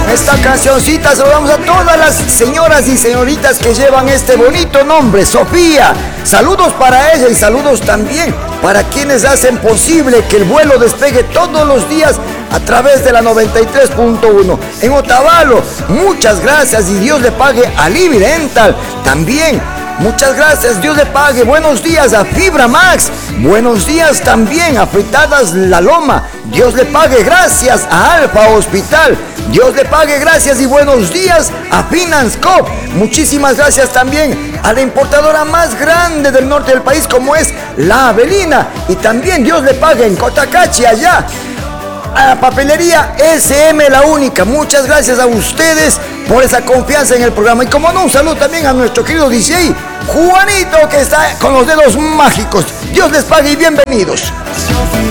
esta cancioncita saludamos a todas las señoras y señoritas que llevan este bonito nombre, Sofía. Saludos para ella y saludos también para quienes hacen posible que el vuelo despegue todos los días a través de la 93.1. En Otavalo, muchas gracias y Dios le pague a Livi Dental. También, muchas gracias, Dios le pague. Buenos días a Fibra Max. Buenos días también a Fritadas La Loma. Dios le pague. Gracias a Alfa Hospital. Dios le pague. Gracias y buenos días a Finance Corp. Muchísimas gracias también a la importadora más grande del norte del país como es La Avelina. Y también Dios le pague en Cotacachi allá a la papelería SM La Única. Muchas gracias a ustedes por esa confianza en el programa. Y como no, un saludo también a nuestro querido DJ Juanito, que está con los dedos mágicos. Dios les pague y bienvenidos.